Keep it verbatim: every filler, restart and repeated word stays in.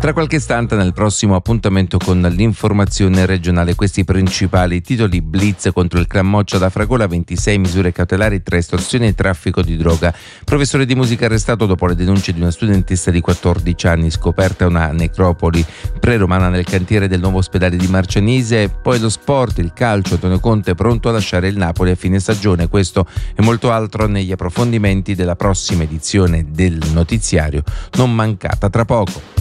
Tra qualche istante nel prossimo appuntamento con l'informazione regionale, questi principali titoli: blitz contro il clan Moccia da Fragola, ventisei misure cautelari tra estorsione e traffico di droga. Professore di musica arrestato dopo le denunce di una studentessa di quattordici anni, scoperta una necropoli pre-romana nel cantiere del nuovo ospedale di Marcianise. Poi lo sport, il calcio, Antonio Conte pronto a lasciare il Napoli a fine stagione. Questo e molto altro negli approfondimenti della prossima edizione del notiziario, non mancata tra poco.